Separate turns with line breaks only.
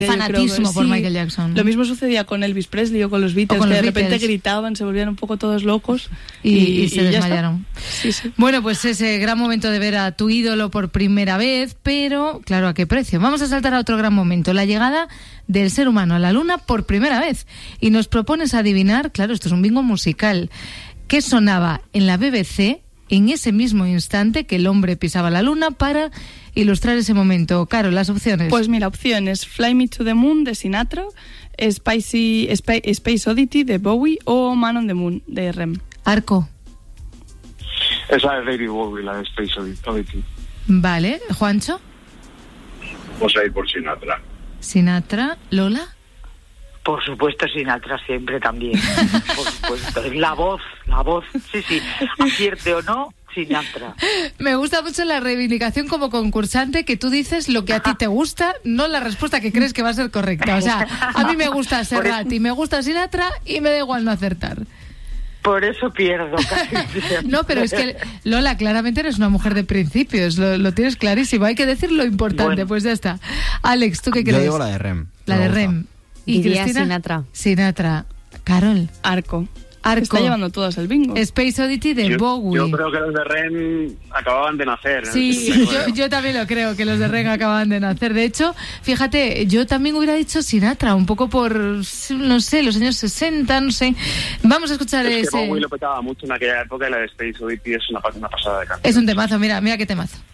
Fanatismo por Michael Jackson.
Lo mismo sucedía con Elvis Presley o con los Beatles, que de repente gritaban, se volvían un poco todos locos
y se desmayaron.
Sí.
Bueno, pues ese gran momento de ver a tu ídolo por primera vez, pero claro, ¿a qué precio? Vamos a saltar a otro gran momento, la llegada del ser humano a la luna por primera vez. Y nos propones adivinar, claro, esto es un bingo musical, ¿qué sonaba en la BBC en ese mismo instante que el hombre pisaba la luna para ilustrar ese momento? Caro, las opciones.
Pues mira, opciones: Fly Me to the Moon de Sinatra, Space Oddity de Bowie o Man on the Moon de Rem.
Arco.
Esa es David Bowie, la de Space Oddity.
Vale, Juancho.
Vamos a ir por Sinatra.
Sinatra. Lola.
Por supuesto, Sinatra siempre también. Por supuesto. La voz. Sí. Acierte o no, Sinatra.
Me gusta mucho la reivindicación como concursante, que tú dices lo que a ti te gusta, no la respuesta que crees que va a ser correcta. O sea, a mí me gusta Serrat y me gusta Sinatra y me da igual no acertar.
Por eso pierdo casi siempre.
No, pero es que, Lola, claramente eres una mujer de principios, lo tienes clarísimo. Hay que decir lo importante, bueno. Pues ya está. Alex, ¿tú qué crees?
Yo digo la de Rem.
La de Rem. ¿Y
diría
Cristina? Sinatra. Carol.
Arco. Está llevando todas el bingo.
Space Oddity de Bowie.
Yo creo que los de Rem acababan de nacer.
Sí, yo también lo creo, que los de Rem acababan de nacer. De hecho, fíjate, yo también hubiera dicho Sinatra, un poco por, no sé, los años 60, no sé. Vamos a escuchar ese...
Es que Bowie lo petaba mucho en aquella época y la de Space Oddity es una pasada de canción.
Es un temazo, mira qué temazo.